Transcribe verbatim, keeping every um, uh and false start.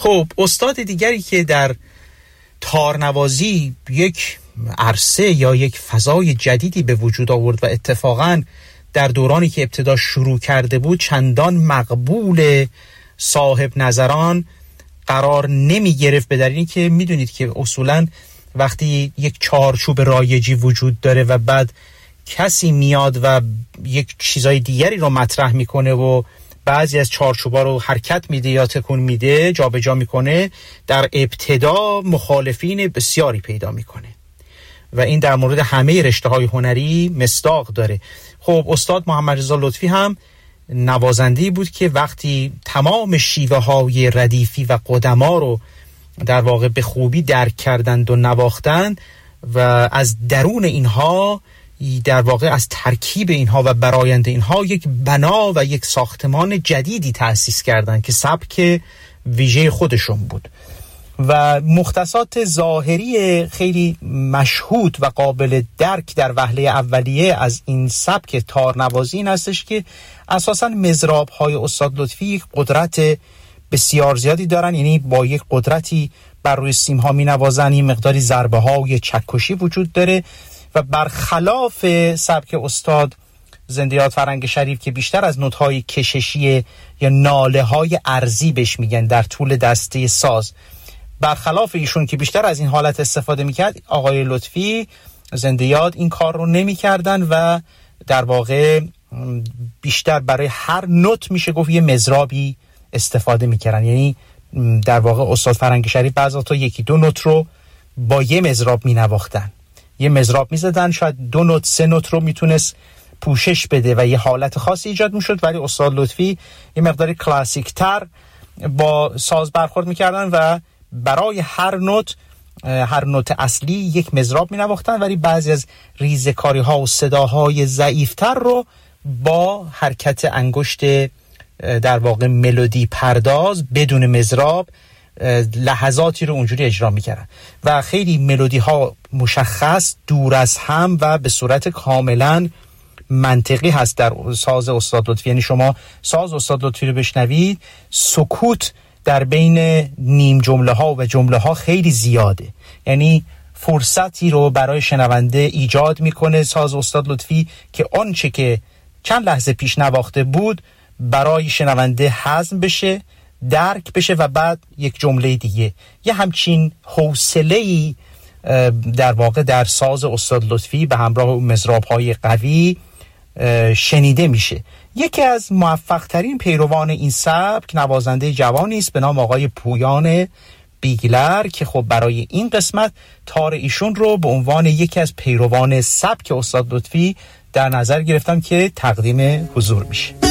خب استاد دیگری که در تارنوازی یک عرصه یا یک فضای جدیدی به وجود آورد و اتفاقاً در دورانی که ابتدا شروع کرده بود چندان مقبول صاحب نظران قرار نمی گرفت، به دلیلی که میدونید که اصولاً وقتی یک چارچوب رایجی وجود داره و بعد کسی میاد و یک چیزای دیگری رو مطرح میکنه و بعضی از چارچوبا رو حرکت میده یا تکون میده، جابجا میکنه، در ابتدا مخالفین بسیاری پیدا میکنه و این در مورد همه رشته‌های هنری مصداق داره. خب استاد محمد رضا لطفی هم نوازنده‌ای بود که وقتی تمام شیوه‌های ردیفی و قدما رو در واقع به خوبی درک کردند و نواختند و از درون اینها در واقع از ترکیب اینها و برآیند اینها یک بنا و یک ساختمان جدیدی تأسیس کردند که سبک ویژه خودشون بود و مختصات ظاهری خیلی مشهود و قابل درک در وهله اولیه از این سبک تارنوازی این هستش که اساساً مضراب‌های استاد لطفی یک قدرت بسیار زیادی دارن، یعنی با یک قدرتی بر روی سیم‌ها می‌نوازن، این مقداری ضربه‌ها و چکشی وجود داره و برخلاف سبک استاد زنده یاد فرنگ شریف که بیشتر از نوت‌های کششی یا ناله‌های عرضی بهش میگن در طول دسته ساز، برخلاف ایشون که بیشتر از این حالت استفاده میکرد، آقای لطفی زنده یاد این کار رو نمیکردن و در واقع بیشتر برای هر نوت میشه گفت یه مضرابی استفاده میکردن. یعنی در واقع استاد فرنگ شریف بعضی تا یکی دو نوت رو با یه مضراب مینواختن، یه مضراب میزدن، شاید دو نوت سه نوت رو میتونست پوشش بده و یه حالت خاصی ایجاد میشد، ولی استاد لطفی یه مقداری کلاسیک تر با ساز برخورد میکردن و برای هر نوت هر نوت اصلی یک مضراب مینواختن، ولی بعضی از ریزکاری ها و صداهای ضعیفتر رو با حرکت انگشت در واقع ملودی پرداز بدون مضراب لحظاتی رو اونجوری اجرا میکردن و خیلی ملودی ها مشخص دور از هم و به صورت کاملا منطقی هست در ساز استاد لطفی. یعنی شما ساز استاد لطفی رو بشنوید، سکوت در بین نیم جمله ها و جمله ها خیلی زیاده، یعنی فرصتی رو برای شنونده ایجاد میکنه ساز استاد لطفی که آنچه که چند لحظه پیش نواخته بود برای شنونده هضم بشه، درک بشه و بعد یک جمله دیگه. یه همچین حوصله‌ای در واقع در ساز استاد لطفی به همراه مضراب‌های قوی شنیده میشه. یکی از موفق ترین پیروان این سبک نوازنده جوانی است به نام آقای پویان بیگلر که خب برای این قسمت تار ایشون رو به عنوان یکی از پیروان سبک استاد لطفی در نظر گرفتم که تقدیم حضور میشه.